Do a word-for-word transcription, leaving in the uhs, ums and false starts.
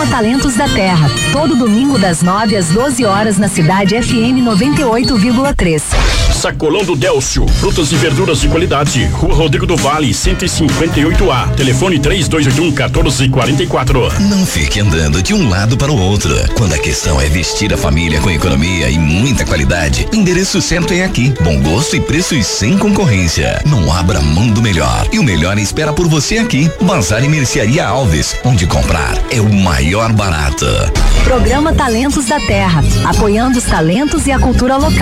Programa Talentos da Terra, todo domingo das nove às doze horas na cidade F M noventa e oito vírgula três. Sacolão do Délcio, frutas e verduras de qualidade, Rua Rodrigo do Vale, cento e cinquenta e oito A, telefone três dois oito um, um quatro quatro quatro. Não fique andando de um lado para o outro. Quando a questão é vestir a família com economia e muita qualidade, o endereço certo é aqui. Bom gosto e preços sem concorrência. Não abra mão do melhor. E o melhor espera por você aqui. Bazar e Mercearia Alves, onde comprar é o maior barato. Programa Talentos da Terra, apoiando os talentos e a cultura local.